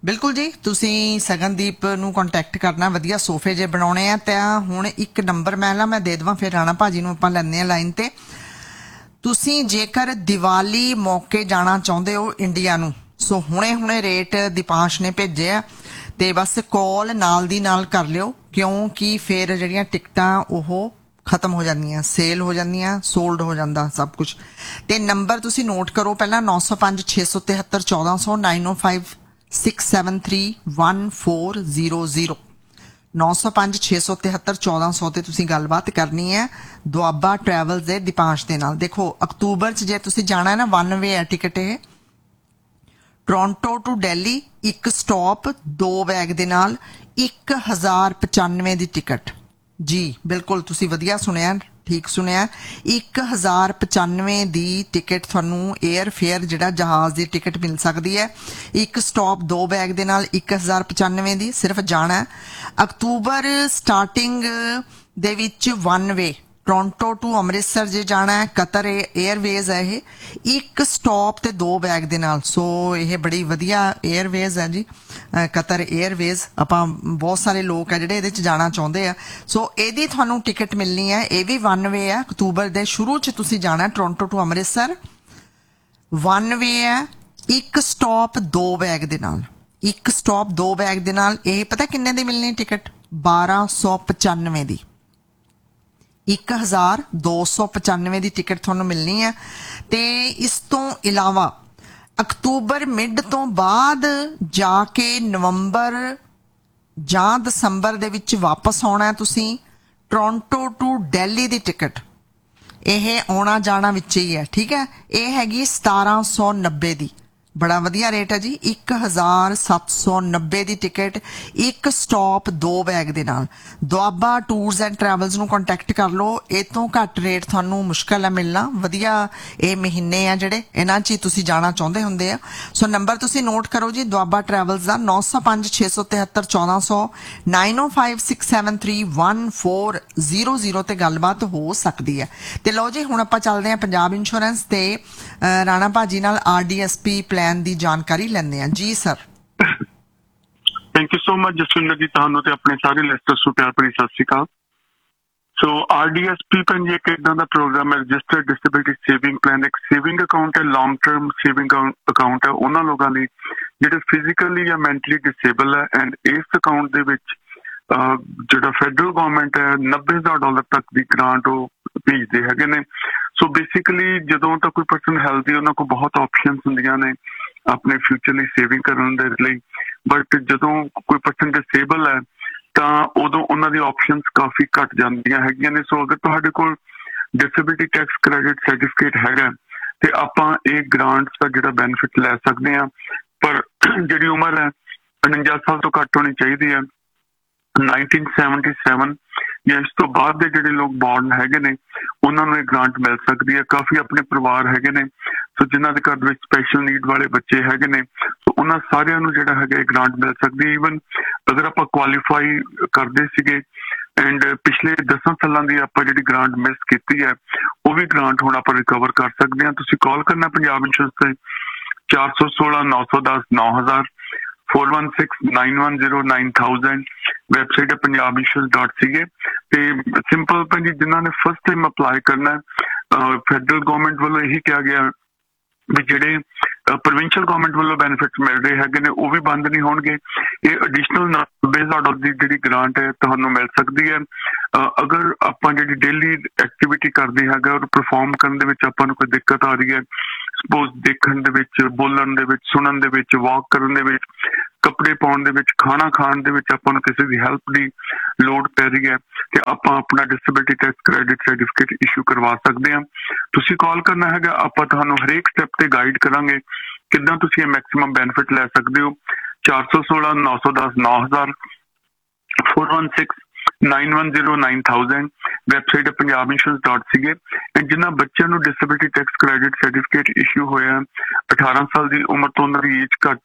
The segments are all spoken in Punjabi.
ਬਿਲਕੁਲ ਜੀ, ਤੁਸੀਂ ਸਗਨਦੀਪ ਨੂੰ ਕੰਟੈਕਟ ਕਰਨਾ। ਵਧੀਆ ਸੋਫੇ ਜੇ ਬਣਾਉਣੇ ਆ ਤਾਂ ਹੁਣ ਇੱਕ ਨੰਬਰ ਮੈਂ ਦੇ ਦੇਵਾਂ, ਫਿਰ ਰਾਣਾ ਭਾਜੀ ਨੂੰ ਆਪਾਂ ਲੈਂਦੇ ਆ ਲਾਈਨ ਤੇ। ਤੁਸੀਂ ਜੇਕਰ ਦੀਵਾਲੀ ਮੌਕੇ ਜਾਣਾ ਚਾਹੁੰਦੇ ਹੋ ਇੰਡੀਆ ਨੂੰ, ਸੋ ਹੁਣੇ ਰੇਟ ਦੀਪਾਂਸ਼ ਨੇ ਭੇਜੇ ਆ ਤੇ ਬਸ ਕਾਲ ਨਾਲ ਦੀ ਨਾਲ ਕਰ ਲਿਓ, ਕਿਉਂਕਿ ਫਿਰ ਜਿਹੜੀਆਂ ਟਿਕਟਾਂ ਉਹ ਖਤਮ ਹੋ ਜਾਂਦੀਆਂ, ਸੇਲ ਹੋ ਜਾਂਦੀਆਂ, ਸੋਲਡ ਹੋ ਜਾਂਦਾ ਸਭ ਕੁਝ। ਤੇ ਨੰਬਰ ਤੁਸੀਂ ਨੋਟ ਕਰੋ ਪਹਿਲਾਂ, 905 673 1400 905 6731400 905 673 1400 ਤੇ ਤੁਸੀਂ ਗੱਲਬਾਤ ਕਰਨੀ ਹੈ ਦੁਆਬਾ ਟਰੈਵਲਸ ਦੇ ਦੀਪਾਂਸ਼ ਦੇ ਨਾਲ। ਦੇਖੋ ਅਕਤੂਬਰ ਚ ਜੇ ਤੁਸੀਂ ਜਾਣਾ ਹੈ ਨਾ, 1 ਵੇ ਹੈ ਟਿਕਟ ਇਹ, ਟੋਰਾਂਟੋ ਟੂ ਦਿੱਲੀ, ਇੱਕ ਸਟਾਪ 2 ਬੈਗ ਦੇ ਨਾਲ 1095 ਦੀ ਟਿਕਟ ਜੀ। ਬਿਲਕੁਲ ਤੁਸੀਂ ਵਧੀਆ ਸੁਣਿਆ, ਠੀਕ ਸੁਣਿਆ, 1095 ਦੀ ਟਿਕਟ ਤੁਹਾਨੂੰ 에ਅਰ ਫੇਅਰ ਜਿਹੜਾ ਜਹਾਜ਼ ਦੀ ਟਿਕਟ ਮਿਲ ਸਕਦੀ ਹੈ। ਇੱਕ ਸਟਾਪ 2 ਬੈਗ ਦੇ ਨਾਲ 1095 ਦੀ, ਸਿਰਫ ਜਾਣਾ। ਅਕਤੂਬਰ ਸਟਾਰਟਿੰਗ ਦੇ ਵਿੱਚ 1 ਵੇ ਟੋਰਾਂਟੋ ਟੂ ਅੰਮ੍ਰਿਤਸਰ ਜੇ ਜਾਣਾ ਹੈ, ਕਤਰ 에ਅਰਵੇਜ਼ ਹੈ ਇਹ, ਇੱਕ ਸਟਾਪ ਤੇ 2 ਬੈਗ ਦੇ ਨਾਲ। ਸੋ ਇਹ ਬੜੀ ਵਧੀਆ 에ਅਰਵੇਜ਼ ਹੈ ਜੀ, ਕਤਰ 에ਅਰਵੇਜ਼। ਆਪਾਂ ਬਹੁਤ ਸਾਰੇ ਲੋਕ ਹੈ ਜਿਹੜੇ ਇਹਦੇ ਚ ਜਾਣਾ ਚਾਹੁੰਦੇ ਆ, ਸੋ ਇਹਦੀ ਤੁਹਾਨੂੰ ਟਿਕਟ ਮਿਲਣੀ ਹੈ। ਇਹ ਵੀ 1 ਵੇ ਹੈ, ਅਕਤੂਬਰ ਦੇ ਸ਼ੁਰੂ ਚ ਤੁਸੀਂ ਜਾਣਾ ਟੋਰਾਂਟੋ ਟੂ ਅੰਮ੍ਰਿਤਸਰ, 1 ਵੇ ਹੈ, ਇੱਕ ਸਟਾਪ 2 ਬੈਗ ਦੇ ਨਾਲ, ਇੱਕ ਸਟਾਪ 2 ਬੈਗ ਦੇ ਨਾਲ। ਇਹ ਪਤਾ ਕਿੰਨੇ ਦੀ ਮਿਲਣੀ ਟਿਕਟ? 1295 ਦੀ, 1295 ਦੀ ਟਿਕਟ ਤੁਹਾਨੂੰ ਮਿਲਣੀ ਹੈ। ਤੇ ਇਸ ਤੋਂ ਇਲਾਵਾ ਅਕਤੂਬਰ ਮਿਡ ਤੋਂ ਬਾਅਦ ਜਾ ਕੇ ਨਵੰਬਰ ਜਾਂ ਦਸੰਬਰ ਦੇ ਵਿੱਚ ਵਾਪਸ ਆਉਣਾ ਤੁਸੀਂ, Toronto to Delhi the ticket, ਇਹ ਆਉਣਾ ਜਾਣਾ ਵਿੱਚ ਹੀ ਹੈ, ਠੀਕ ਹੈ। ਇਹ ਹੈਗੀ 1790 ਦੀ, ਬੜਾ ਵਧੀਆ ਰੇਟ ਹੈ ਜੀ, 1790 ਦੀ ਟਿਕਟ, ਇੱਕ ਸਟਾਪ 2 ਬੈਗ ਦੇ ਨਾਲ। ਦੁਆਬਾ ਟੂਰਸ ਐਂਡ ਟਰੈਵਲਸ ਨੂੰ ਕੰਟੈਕਟ ਕਰ ਲਓ, ਇਹ ਤੋਂ ਘੱਟ ਰੇਟ ਤੁਹਾਨੂੰ ਮੁਸ਼ਕਿਲ ਹੈ ਮਿਲਣਾ। ਵਧੀਆ ਇਹ ਮਹੀਨੇ ਆ ਜਿਹੜੇ, ਇਹਨਾਂ 'ਚ ਹੀ ਤੁਸੀਂ ਜਾਣਾ ਚਾਹੁੰਦੇ ਹੁੰਦੇ ਆ। ਸੋ ਨੰਬਰ ਤੁਸੀਂ ਨੋਟ ਕਰੋ ਜੀ, ਦੁਆਬਾ ਟਰੈਵਲਸ ਦਾ 905 673 1400 905 673 1400 ਤੇ ਗੱਲਬਾਤ ਹੋ ਸਕਦੀ ਹੈ। ਤੇ ਲਓ ਜੀ, ਹੁਣ ਆਪਾਂ ਚੱਲਦੇ ਹਾਂ ਪੰਜਾਬ ਇੰਸ਼ੋਰੈਂਸ ਤੇ ਰਾਣਾ ਭਾਜੀ ਨਾਲ RDSP ਪਲਾਨ ਦੀ ਜਾਣਕਾਰੀ ਲੈਂਦੇ ਹਾਂ ਜੀ। Sir thank you so much Jaswinder ਜੀ, ਤੁਹਾਨੂੰ ਤੇ ਆਪਣੇ ਸਾਰੇ ਲਿਸਟਰਸ ਨੂੰ ਪਿਆਰ ਭਰੀ ਸਤਿ ਸ਼੍ਰੀ ਅਕਾਲ। ਸੋ RDSP ਪਲਾਨ ਜੀ ਇੱਕ ਇਦਾਂ ਦਾ ਪ੍ਰੋਗਰਾਮ ਹੈ, ਰਜਿਸਟਰਡ ਡਿਸੇਬਿਲਿਟੀ ਸੇਵਿੰਗ ਪਲਾਨ। ਇੱਕ ਸੇਵਿੰਗ ਅਕਾਊਂਟ ਹੈ, ਲੌਂਗ ਟਰਮ ਸੇਵਿੰਗ ਅਕਾਊਂਟ ਹੈ ਉਹਨਾਂ ਲੋਕਾਂ ਲਈ ਜਿਹੜੇ ਫਿਜ਼ੀਕਲੀ ਜਾਂ ਮੈਂਟਲੀ ਡਿਸੇਬਲ ਹੈ। ਐਂਡ ਇਸ ਅਕਾਊਂਟ ਦੇ ਵਿੱਚ ਜਿਹੜਾ ਫੈਡਰਲ ਗਵਰਨਮੈਂਟ ਹੈ $90,000 ਤੱਕ ਦੀ ਗ੍ਰਾਂਟ ਉਹ ਭੇਜਦੇ ਹੈਗੇ ਨੇ। ਸੋ ਬੇਸਿਕਲੀ ਜਦੋਂ ਤਾਂ ਕੋਈ ਪਰਸਨ ਹੈਲਦੀ, ਉਹਨਾਂ ਕੋਲ ਬਹੁਤ ਆਪਸ਼ਨਸ ਹੁੰਦੀਆਂ ਨੇ ਆਪਣੇ ਫਿਊਚਰ ਲਈ ਸੇਵਿੰਗ ਕਰਨ ਦੇ ਲਈ, ਬਟ ਜਦੋਂ ਕੋਈ ਪਰਸਨ ਡਿਸੇਬਲ ਹੈ ਤਾਂ ਉਦੋਂ ਉਹਨਾਂ ਦੀ ਆਪਸ਼ਨਸ ਕਾਫੀ ਘੱਟ ਜਾਂਦੀਆਂ ਹੈਗੀਆਂ ਨੇ। ਸੋ ਅਗਰ ਤੁਹਾਡੇ ਕੋਲ ਡਿਸੇਬਿਲਿਟੀ ਟੈਕਸ ਕ੍ਰੈਡਿਟ ਸਰਟੀਫਿਕੇਟ ਹੈਗਾ ਤੇ ਆਪਾਂ ਇਹ ਗ੍ਰਾਂਟਸ ਦਾ ਜਿਹੜਾ ਬੈਨੀਫਿਟ ਲੈ ਸਕਦੇ ਹਾਂ। ਪਰ ਜਿਹੜੀ ਉਮਰ ਹੈ 49 ਸਾਲ ਤੋਂ ਘੱਟ ਹੋਣੀ ਚਾਹੀਦੀ ਹੈ। 1977 ਜਾਂ ਇਸ ਤੋਂ ਬਾਅਦ ਦੇ ਜਿਹੜੇ ਲੋਕ ਬੋਰਨ ਹੈਗੇ ਨੇ ਉਹਨਾਂ ਨੂੰ ਇਹ ਗ੍ਰਾਂਟ ਮਿਲ ਸਕਦੀ ਹੈ। ਕਾਫੀ ਆਪਣੇ ਪਰਿਵਾਰ ਹੈਗੇ ਨੇ ਸੋ ਜਿਨ੍ਹਾਂ ਦੇ ਘਰ ਵਿੱਚ ਸਪੈਸ਼ਲ ਨੀਡ ਵਾਲੇ ਬੱਚੇ ਹੈਗੇ ਨੇ, ਸੋ ਉਹਨਾਂ ਸਾਰਿਆਂ ਨੂੰ ਜਿਹੜਾ ਹੈਗਾ ਇਹ ਗ੍ਰਾਂਟ ਮਿਲ ਸਕਦੀ ਹੈ। ਈਵਨ ਅਗਰ ਆਪਾਂ ਕੁਆਲੀਫਾਈ ਕਰਦੇ ਸੀਗੇ ਐਂਡ ਪਿਛਲੇ 10 ਸਾਲਾਂ ਦੀ ਆਪਾਂ ਜਿਹੜੀ ਗ੍ਰਾਂਟ ਮਿਸ ਕੀਤੀ ਹੈ ਉਹ ਵੀ ਗ੍ਰਾਂਟ ਹੁਣ ਆਪਾਂ ਰਿਕਵਰ ਕਰ ਸਕਦੇ ਹਾਂ। ਤੁਸੀਂ ਕਾਲ ਕਰਨਾ ਪੰਜਾਬ ਇੰਸ਼ੋਰੈਂਸ ਤੇ 416 910 9000 416 910 9000। ਵੈਬਸਾਈਟ ਹੈ punjabinsurance.ca ਤੇ ਸਿੰਪਲ ਭਾਜੀ ਜਿਨ੍ਹਾਂ ਨੇ ਫਸਟ ਟਾਈਮ ਅਪਲਾਈ ਕਰਨਾ, ਫੈਡਰਲ ਗਵਰਨਮੈਂਟ ਵੱਲੋਂ ਇਹੀ ਕਿਹਾ ਗਿਆ ਵੀ ਜਿਹੜੇ ਪ੍ਰੋਵਿੰਸ਼ੀਅਲ ਗਵਰਨਮੈਂਟ ਵੱਲੋਂ ਬੈਨੀਫਿਟਸ ਮਿਲ ਰਹੇ ਹੈਗੇ ਨੇ ਉਹ ਵੀ ਬੰਦ ਨਹੀਂ ਹੋਣਗੇ। ਇਹ ਐਡੀਸ਼ਨਲ $90,000 ਦੀ ਜਿਹੜੀ ਗ੍ਰਾਂਟ ਹੈ ਤੁਹਾਨੂੰ ਮਿਲ ਸਕਦੀ ਹੈ। ਅਗਰ ਆਪਾਂ ਜਿਹੜੀ ਡੇਲੀ ਐਕਟੀਵਿਟੀ ਕਰਦੇ ਹੈਗਾ ਔਰ ਪਰਫਾਰਮ ਕਰਨ ਦੇ ਵਿੱਚ ਆਪਾਂ ਨੂੰ ਕੋਈ ਦਿੱਕਤ ਆ ਰਹੀ ਹੈ, ਸਪੋਜ਼ ਦੇਖਣ ਦੇ ਵਿੱਚ, ਬੋਲਣ ਦੇ ਵਿੱਚ, ਸੁਣਨ ਦੇ ਵਿੱਚ, ਵਾਕ ਕਰਨ ਦੇ ਵਿੱਚ, ਕੱਪੜੇ ਪਾਉਣ ਦੇ ਵਿੱਚ, ਖਾਣਾ ਖਾਣ ਦੇ ਵਿੱਚ ਆਪਾਂ ਨੂੰ ਕਿਸੇ ਦੀ ਹੈਲਪ ਦੀ ਲੋੜ ਪੈ ਰਹੀ ਹੈ ਤੇ ਆਪਾਂ ਆਪਣਾ disability tax credit certificate issue ਕਰਵਾ ਸਕਦੇ ਹਾਂ। ਤੁਸੀਂ ਕਾਲ ਕਰਨਾ ਹੈਗਾ, ਆਪਾਂ ਤੁਹਾਨੂੰ ਹਰੇਕ ਸਟੈਪ ਤੇ ਗਾਈਡ ਕਰਾਂਗੇ ਕਿੱਦਾਂ ਤੁਸੀਂ ਇਹ ਮੈਕਸਿਮਮ ਬੈਨੀਫਿਟ ਲੈ ਸਕਦੇ ਹੋ। 416 910 9000 416 910 9000। ਵੈਬਸਾਈਟ ਹੈ punjabinsurance.ca। ਜਿਨ੍ਹਾਂ ਬੱਚਿਆਂ ਨੂੰ disability tax credit certificate issue ਹੋਇਆ 18 ਸਾਲ ਦੀ ਉਮਰ ਤੋਂ ਉਹਨਾਂ ਦੀ ਏਜ ਘੱਟ ਹੈ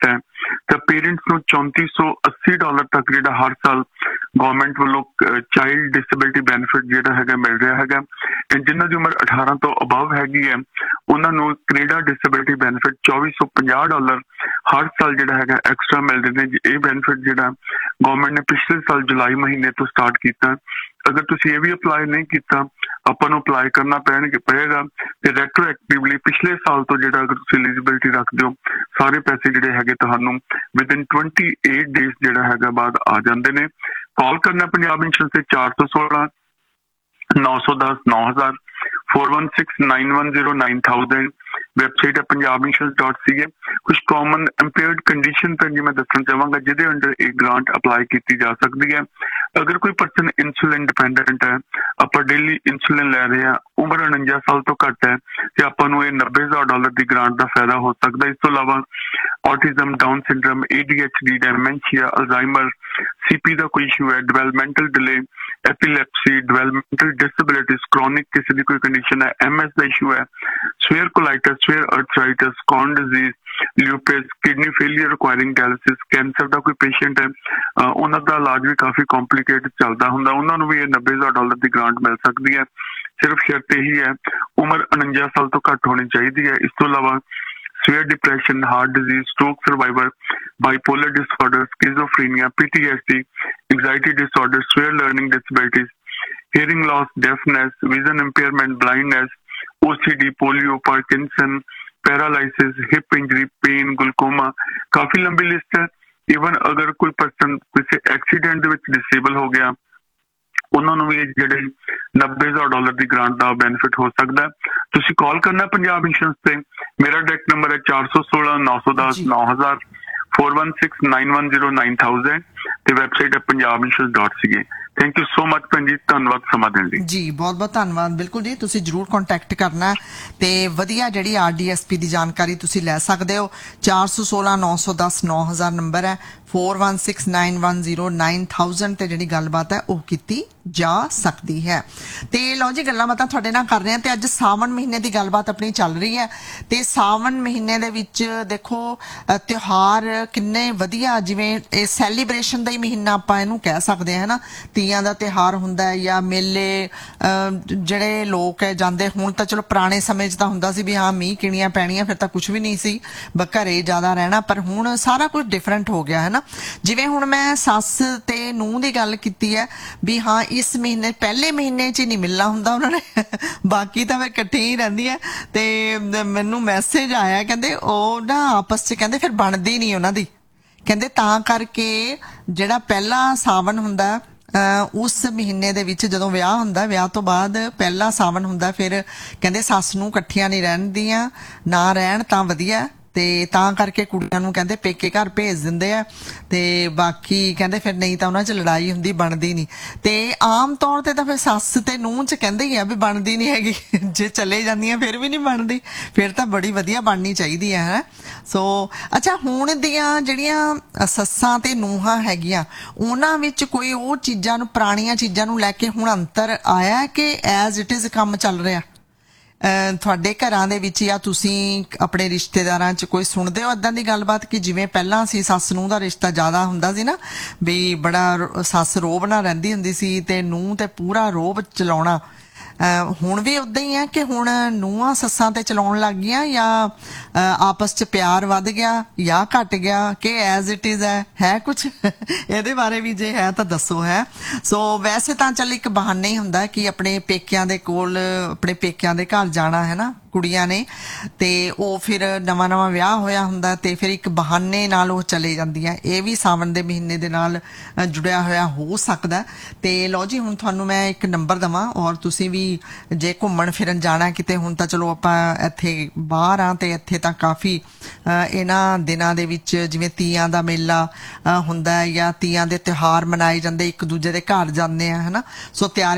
ਤਾਂ ਪੇਰੈਂਟਸ ਨੂੰ $3480 ਤੱਕ ਜਿਹੜਾ ਹਰ ਸਾਲ ਗਵਰਨਮੈਂਟ ਵੱਲੋਂ ਚਾਈਲਡ ਡਿਸੇਬਿਲਿਟੀ ਬੈਨੀਫਿਟ ਜਿਹੜਾ ਹੈਗਾ ਮਿਲ ਰਿਹਾ ਹੈਗਾ। ਜਿਨ੍ਹਾਂ ਦੀ ਉਮਰ 18 ਤੋਂ ਅਬਵ ਹੈਗੀ ਹੈ ਉਹਨਾਂ ਨੂੰ ਕੈਨੇਡਾ ਡਿਸੇਬਿਲਿਟੀ ਬੈਨੀਫਿਟ $2450 ਹਰ ਸਾਲ ਜਿਹੜਾ ਹੈਗਾ ਐਕਸਟਰਾ ਮਿਲਦੇ ਨੇ। ਇਹ ਬੈਨੀਫਿਟ ਜਿਹੜਾ ਗਵਰਨਮੈਂਟ ਨੇ ਪਿਛਲੇ ਸਾਲ ਜੁਲਾਈ ਮਹੀਨੇ ਤੋਂ ਸਟਾਰਟ ਕੀਤਾ। ਅਗਰ ਤੁਸੀਂ ਇਹ ਵੀ ਅਪਲਾਈ ਨਹੀਂ ਕੀਤਾ ਆਪਾਂ ਨੂੰ ਅਪਲਾਈ ਕਰਨਾ ਪਏਗਾ ਤੇ ਰੈਟਰੋਐਕਟਿਵਲੀ ਪਿਛਲੇ ਸਾਲ ਤੋਂ ਜਿਹੜਾ ਅਗਰ ਤੁਸੀਂ ਐਲੀਜੀਬਿਲਿਟੀ ਰੱਖਦੇ ਹੋ ਸਾਰੇ ਪੈਸੇ ਜਿਹੜੇ ਹੈਗੇ ਤੁਹਾਨੂੰ ਵਿਦਿਨ 28 ਡੇਜ਼ ਜਿਹੜਾ ਹੈਗਾ ਬਾਅਦ ਆ ਜਾਂਦੇ ਨੇ। ਕਾਲ ਕਰਨਾ ਪੰਜਾਬ ਇੰਸ਼ੋਰੈਂਸ ਤੇ 416 910 9000 4169109000 ਵੈਬਸਾਈਟ ਹੈ punjabinsurance.ca। ਕੁਝ ਕਾਮਨ ਇੰਪੇਅਰਡ ਕੰਡੀਸ਼ਨ ਤਾਂ ਜੀ ਮੈਂ ਦੱਸਣਾ ਚਾਹਾਂਗਾ ਜਿਹਦੇ ਅੰਡਰ ਇਹ ਗ੍ਰਾਂਟ ਅਪਲਾਈ ਕੀਤੀ ਜਾ ਸਕਦੀ ਹੈ। ਅਗਰ ਕੋਈ ਪਰਸਨ ਇਨਸੂਲਿਨ ਡਿਪੈਂਡੈਂਟ ਹੈ ਆਪਾਂ ਡੇਲੀ ਇਨਸੂਲਿਨ ਲੈ ਰਹੇ ਹਾਂ ਉਮਰ 49 ਸਾਲ ਤੋਂ ਘੱਟ ਹੈ ਤੇ ਆਪਾਂ ਨੂੰ ਇਹ $90,000 ਦੀ ਗ੍ਰਾਂਟ ਦਾ ਫਾਇਦਾ ਹੋ ਸਕਦਾ। ਇਸ ਤੋਂ ਇਲਾਵਾ autism, down syndrome, ADHD, ਡੈਮੈਂਸ਼ੀਆ, Alzheimer, CP ਦਾ ਕੋਈ ਇਸ਼ੂ ਹੈ, developmental delay, ਐਪੀਲੈਪਸੀ, developmental disabilities, chronic ਕਿਸੇ ਦੀ ਕੋਈ ਕੰਡੀਸ਼ਨ ਹੈ, MS ਦਾ ਇਸ਼ੂ ਹੈ, swear ਕੋਲਾਈਟਸ, swear ਅਰਥਰਾਈਟਿਸ, corn disease, ਲਿਊਪਸ, kidney failure ਰਿਕੁਆਇਰਿੰਗ dialysis, cancer ਦਾ ਕੋਈ ਪੇਸ਼ੈਂਟ ਹੈ ਉਹਨਾਂ ਦਾ ਇਲਾਜ ਵੀ ਕਾਫੀ ਕੰਪਲਿਕੇਟਡ ਚੱਲਦਾ ਹੁੰਦਾ ਉਹਨਾਂ ਨੂੰ ਵੀ ਇਹ $90,000 ਦੀ ਗ੍ਰਾਂਟ ਮਿਲ ਸਕਦੀ ਹੈ। ਸਿਰਫ ਸ਼ਰਤ ਇਹੀ ਹੈ ਉਮਰ 49 ਸਾਲ ਤੋਂ ਘੱਟ ਹੋਣੀ ਚਾਹੀਦੀ ਹੈ। ਇਸ ਤੋਂ ਇਲਾਵਾ severe depression, heart disease, stroke survivor, bipolar disorder, schizophrenia, PTSD, anxiety disorder, severe learning disabilities, hearing loss, deafness, vision impairment, blindness, OCD, polio, Parkinson, paralysis, hip injury, pain, glaucoma, काफी लंबी लिस्ट है। इवन अगर कोई पर्सन किसी एक्सीडेंट ਦੇ ਵਿੱਚ डिसेबल हो गया ਉਹਨਾਂ ਨੂੰ ਵੀ ਜਿਹੜੇ $90,000 ਦੀ ਗ੍ਰਾਂਟ ਦਾ ਬੈਨੀਫਿਟ ਹੋ ਸਕਦਾ। ਤੁਸੀਂ ਕਾਲ ਕਰਨਾ ਪੰਜਾਬ ਇੰਸ਼ੋਰੈਂਸ ਤੇ। ਮੇਰਾ ਡਾਇਰੈਕਟ ਨੰਬਰ ਹੈ 416 910 9000 4169109000 ਤੇ ਵੈਬਸਾਈਟ ਹੈ punjabinsurance.ca। Thank you so much ਭੈਣ ਜੀ, ਧੰਨਵਾਦ ਸਮਾਂ ਦੇਣ ਲਈ ਜੀ। ਬਹੁਤ ਬਹੁਤ ਧੰਨਵਾਦ। ਬਿਲਕੁਲ ਜੀ, ਤੁਸੀਂ ਜਰੂਰ ਕੰਟੈਕਟ ਕਰਨਾ ਤੇ ਵਧੀਆ ਜਿਹੜੀ RDSP ਦੀ ਜਾਣਕਾਰੀ ਤੁਸੀਂ ਲੈ ਸਕਦੇ ਹੋ। 416 910 9000 ਨੰਬਰ ਹੈ, 4169109000 ਤੇ ਜਿਹੜੀ ਗੱਲਬਾਤ ਹੈ ਉਹ ਕੀਤੀ ਜਾ ਸਕਦੀ ਹੈ। ਤੇ ਲਓ ਜੀ, ਗੱਲਾਂ ਬਾਤਾਂ ਤੁਹਾਡੇ ਨਾਲ ਕਰ ਰਹੇ ਹਾਂ ਤੇ ਅੱਜ ਸਾਵਣ ਮਹੀਨੇ ਦੀ ਗੱਲਬਾਤ ਆਪਣੀ ਚੱਲ ਰਹੀ ਹੈ ਤੇ ਸਾਵਣ ਮਹੀਨੇ ਦੇ ਵਿੱਚ ਦੇਖੋ ਤਿਉਹਾਰ ਕਿੰਨੇ ਵਧੀਆ, ਜਿਵੇਂ ਇਹ ਸੈਲੀਬ੍ਰੇਸ਼ਨ ਦਾ ਹੀ ਮਹੀਨਾ ਆਪਾਂ ਇਹਨੂੰ ਕਹਿ ਸਕਦੇ ਹਾਂ ਨਾ। ਤੀਆਂ ਦਾ ਤਿਉਹਾਰ ਹੁੰਦਾ ਹੈ ਜਾਂ ਮੇਲੇ ਜਿਹੜੇ ਲੋਕ ਹੈ ਜਾਂਦੇ। ਹੁਣ ਤਾਂ ਚਲੋ ਪੁਰਾਣੇ ਸਮੇਂ 'ਚ ਤਾਂ ਹੁੰਦਾ ਸੀ ਵੀ ਹਾਂ ਮੀਂਹ ਕਿਣੀਆਂ ਪੈਣੀਆਂ ਫਿਰ ਤਾਂ ਕੁਝ ਵੀ ਨਹੀਂ ਸੀ, ਘਰੇ ਜ਼ਿਆਦਾ ਰਹਿਣਾ, ਪਰ ਹੁਣ ਸਾਰਾ ਕੁਝ ਡਿਫਰੈਂਟ ਹੋ ਗਿਆ ਹੈ ਨਾ। ਜਿਵੇਂ ਹੁਣ ਮੈਂ ਸੱਸ ਤੇ ਨੂੰਹ ਦੀ ਗੱਲ ਕੀਤੀ ਹੈ ਵੀ ਹਾਂ ਇਸ ਮਹੀਨੇ ਪਹਿਲੇ ਮਹੀਨੇ 'ਚ ਹੀ ਨਹੀਂ ਮਿਲਣਾ ਹੁੰਦਾ ਉਹਨਾਂ ਨੇ, ਬਾਕੀ ਤਾਂ ਫਿਰ ਇਕੱਠੇ ਹੀ ਰਹਿੰਦੀ ਹੈ। ਤੇ ਮੈਨੂੰ ਮੈਸੇਜ ਆਇਆ ਕਹਿੰਦੇ ਉਹ ਨਾ ਆਪਸ 'ਚ ਕਹਿੰਦੇ ਫਿਰ ਬਣਦੀ ਨਹੀਂ ਉਹਨਾਂ ਦੀ, ਕਹਿੰਦੇ ਤਾਂ ਕਰਕੇ ਜਿਹੜਾ ਪਹਿਲਾ ਸਾਵਣ ਹੁੰਦਾ ਉਸ ਮਹੀਨੇ ਦੇ ਵਿੱਚ ਜਦੋਂ ਵਿਆਹ ਹੁੰਦਾ, ਵਿਆਹ ਤੋਂ ਬਾਅਦ ਪਹਿਲਾ ਸਾਵਣ ਹੁੰਦਾ, ਫਿਰ ਕਹਿੰਦੇ ਸੱਸ ਨੂੰ ਇਕੱਠੀਆਂ ਨਹੀਂ ਰਹਿੰਦੀਆਂ, ਨਾ ਰਹਿਣ ਤਾਂ ਵਧੀਆ। ਤੇ ਤਾਂ ਕਰਕੇ ਕੁੜੀਆਂ ਨੂੰ ਕਹਿੰਦੇ ਪੇਕੇ ਘਰ ਭੇਜ ਦਿੰਦੇ ਆ ਤੇ ਬਾਕੀ ਕਹਿੰਦੇ ਫਿਰ ਨਹੀਂ ਤਾਂ ਉਹਨਾਂ 'ਚ ਲੜਾਈ ਹੁੰਦੀ, ਬਣਦੀ ਨਹੀਂ। ਤੇ ਆਮ ਤੌਰ ਤੇ ਤਾਂ ਫਿਰ ਸੱਸ ਤੇ ਨੂੰਹ 'ਚ ਕਹਿੰਦੇ ਹੀ ਆ ਵੀ ਬਣਦੀ ਨਹੀਂ ਹੈਗੀ, ਜੇ ਚਲੇ ਜਾਂਦੀਆਂ ਫਿਰ ਵੀ ਨਹੀਂ ਬਣਦੀ, ਫਿਰ ਤਾਂ ਬੜੀ ਵਧੀਆ ਬਣਨੀ ਚਾਹੀਦੀ ਹੈ। ਸੋ ਅੱਛਾ, ਹੁਣ ਦੀਆਂ ਜਿਹੜੀਆਂ ਸੱਸਾਂ ਤੇ ਨੂੰਹਾਂ ਹੈਗੀਆਂ ਉਹਨਾਂ ਵਿੱਚ ਕੋਈ ਉਹ ਚੀਜ਼ਾਂ ਨੂੰ, ਪੁਰਾਣੀਆਂ ਚੀਜ਼ਾਂ ਨੂੰ ਲੈ ਕੇ ਹੁਣ ਅੰਤਰ ਆਇਆ ਕਿ ਐਜ਼ ਇਟ ਇਜ਼ ਕੰਮ ਚੱਲ ਰਿਹਾ ਤੁਹਾਡੇ ਘਰਾਂ ਦੇ ਵਿੱਚ, ਜਾਂ ਤੁਸੀਂ ਆਪਣੇ ਰਿਸ਼ਤੇਦਾਰਾਂ 'ਚ ਕੋਈ ਸੁਣਦੇ ਹੋ ਏਦਾਂ ਦੀ ਗੱਲਬਾਤ ਕਿ ਜਿਵੇਂ ਪਹਿਲਾਂ ਸੀ ਸੱਸ ਨੂੰਹ ਦਾ ਰਿਸ਼ਤਾ ਜ਼ਿਆਦਾ ਹੁੰਦਾ ਸੀ ਨਾ, ਵੀ ਬੜਾ ਸੱਸ ਰੋਹਬ ਨਾਲ ਰਹਿੰਦੀ ਹੁੰਦੀ ਸੀ ਤੇ ਨੂੰਹ ਤੇ ਪੂਰਾ ਰੋਹਬ ਚਲਾਉਣਾ। ਹੁਣ ਵੀ ਉਦਾਂ ਹੀ ਹੈ ਕਿ ਹੁਣ ਨੂੰਹਾਂ ਸੱਸਾਂ ਤੇ ਚਲਾਉਣ ਲੱਗ ਗਈਆਂ, ਜਾਂ ਆਪਸ 'ਚ ਪਿਆਰ ਵੱਧ ਗਿਆ ਜਾਂ ਘਟ ਗਿਆ, ਕਿ ਐਜ਼ ਇਟ ਇਜ਼ ਹੈ ਕੁਛ ਇਹਦੇ ਬਾਰੇ ਵੀ ਜੇ ਹੈ ਤਾਂ ਦੱਸੋ। ਹੈ ਸੋ ਵੈਸੇ ਤਾਂ ਚੱਲ ਇੱਕ ਬਹਾਨਾ ਹੀ ਹੁੰਦਾ ਕਿ ਆਪਣੇ ਪੇਕਿਆਂ ਦੇ ਕੋਲ, ਆਪਣੇ ਪੇਕਿਆਂ ਦੇ ਘਰ ਜਾਣਾ ਹੈ ਨਾ ਕੁੜੀਆਂ ਨੇ, ਤੇ ਉਹ ਫਿਰ ਨਵਾਂ ਵਿਆਹ ਹੋਇਆ ਹੁੰਦਾ ਤੇ ਫਿਰ ਇੱਕ ਬਹਾਨੇ ਨਾਲ ਉਹ ਚਲੇ ਜਾਂਦੀਆਂ। ਇਹ ਵੀ ਸਾਵਣ ਦੇ ਮਹੀਨੇ ਦੇ ਨਾਲ ਜੁੜਿਆ ਹੋਇਆ ਹੋ ਸਕਦਾ। ਤੇ ਲਓ ਜੀ, ਹੁਣ ਤੁਹਾਨੂੰ ਮੈਂ ਇੱਕ ਨੰਬਰ ਦੇਵਾਂ ਔਰ ਤੁਸੀਂ ਵੀ ਜੇ ਘੁੰਮਣ ਫਿਰਨ ਜਾਣਾ ਕਿਤੇ, ਹੁਣ ਤਾਂ ਚਲੋ ਆਪਾਂ ਇੱਥੇ ਬਾਹਰ ਆ ਤੇ ਇੱਥੇ ਤਾਂ ਕਾਫੀ ਇਹਨਾਂ ਦਿਨਾਂ ਦੇ ਵਿੱਚ ਜਿਵੇਂ ਤੀਆਂ ਦਾ ਮੇਲਾ ਹੁੰਦਾ ਜਾਂ ਤੀਆਂ ਦੇ ਤਿਉਹਾਰ ਮਨਾਏ ਜਾਂਦੇ, ਇੱਕ ਦੂਜੇ ਦੇ ਘਰ ਜਾਂਦੇ ਆ, ਹੈ ਨਾ। ਸੋ ਤਿਆਰ